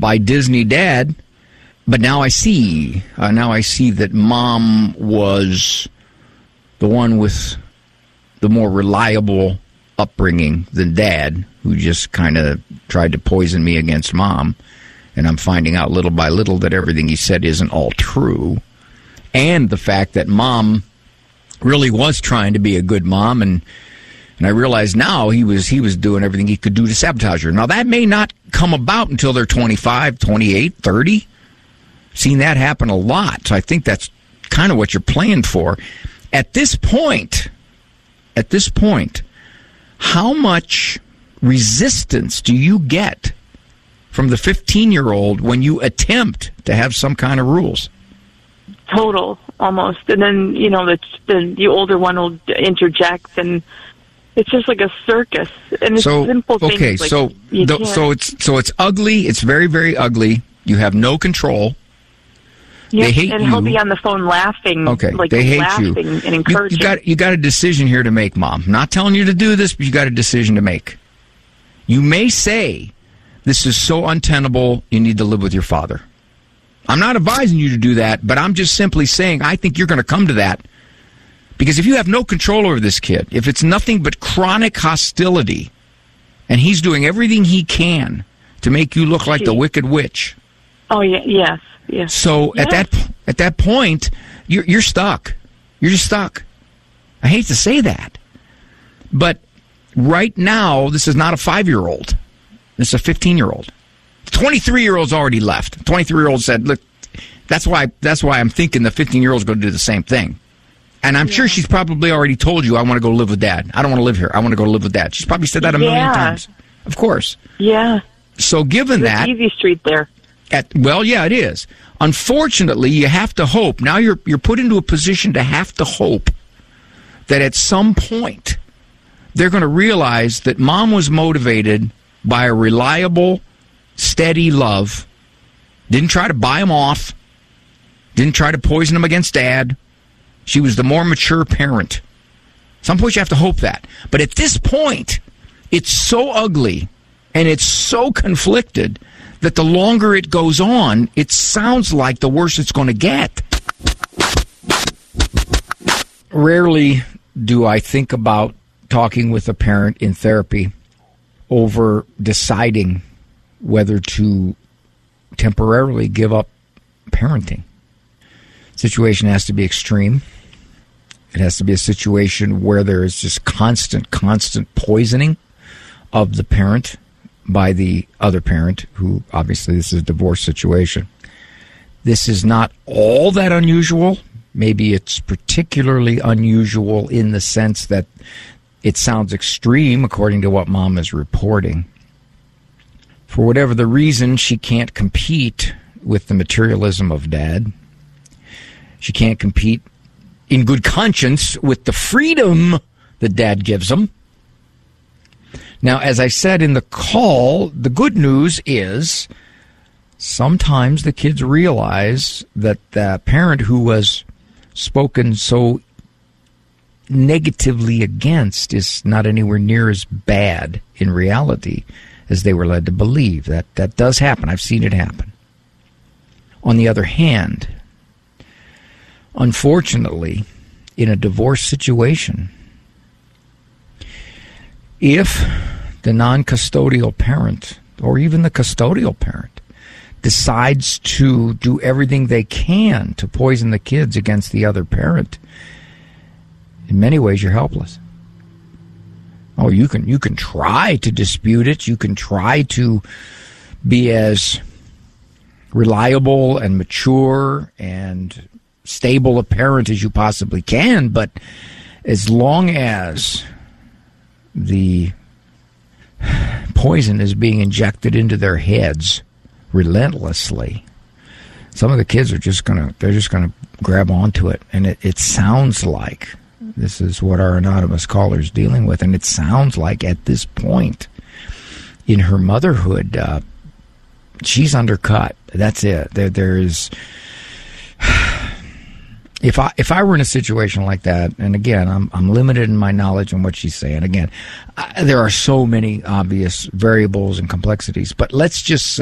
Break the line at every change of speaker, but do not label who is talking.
by Disney dad. But now I see that mom was the one with the more reliable upbringing than dad, who just kind of tried to poison me against mom. And I'm finding out little by little that everything he said isn't all true. And the fact that mom really was trying to be a good mom, and I realize now he was doing everything he could do to sabotage her. Now, that may not come about until they're 25, 28, 30. Seen that happen a lot. So I think that's kind of what you're playing for. At this point, how much resistance do you get from the 15-year-old when you attempt to have some kind of rules?
Total, almost. And then, the older one will interject, and it's just like a circus. And it's simple things.
Okay, so it's ugly. It's very, very ugly. You have no control.
Yeah,
they hate
and
you.
He'll be on the phone laughing.
Okay,
like
they hate
laughing
you.
And encouraging.
You got a decision here to make, Mom. I'm not telling you to do this, but you got a decision to make. You may say, this is so untenable, you need to live with your father. I'm not advising you to do that, but I'm just simply saying I think you're going to come to that. Because if you have no control over this kid, if it's nothing but chronic hostility, and he's doing everything he can to make you look like the Wicked Witch. Oh, yeah, yes. Yes. So at that point, you're stuck. You're just stuck. I hate to say that, but right now, this is not a 5-year-old. This is a 15-year-old. 23-year-old's already left. 23-year-old said, "Look, that's why I'm thinking the 15-year-old's going to do the same thing." And I'm sure she's probably already told you, "I want to go live with Dad. I don't want to live here. I want to go live with Dad." She's probably said that a million times. Of course. Yeah. So given that, easy street there. It is. Unfortunately, you have to hope. Now you're put into a position to have to hope that at some point they're going to realize that Mom was motivated by a reliable, steady love. Didn't try to buy him off. Didn't try to poison him against Dad. She was the more mature parent. At some point you have to hope that. But at this point, it's so ugly and it's so conflicted that the longer it goes on, it sounds like the worse it's going to get. Rarely do I think about talking with a parent in therapy over deciding whether to temporarily give up parenting. The situation has to be extreme. It has to be a situation where there is just constant poisoning of the parent by the other parent, who obviously this is a divorce situation. This is not all that unusual. Maybe it's particularly unusual in the sense that it sounds extreme according to what Mom is reporting. For whatever the reason, she can't compete with the materialism of Dad. She can't compete in good conscience with the freedom that Dad gives him. Now, as I said in the call, the good news is sometimes the kids realize that the parent who was spoken so negatively against is not anywhere near as bad in reality as they were led to believe. That does happen. I've seen it happen. On the other hand, unfortunately, in a divorce situation, if the non-custodial parent, or even the custodial parent, decides to do everything they can to poison the kids against the other parent, in many ways you're helpless. Oh, you can try to dispute it. You can try to be as reliable and mature and stable a parent as you possibly can, but as long as the poison is being injected into their heads relentlessly, some of the kids are just gonna grab onto it. And it sounds like this is what our anonymous caller is dealing with, and it sounds like at this point in her motherhood, she's undercut. That's it. There is. If I were in a situation like that, and again, I'm limited in my knowledge on what she's saying. Again, there are so many obvious variables and complexities, but let's just say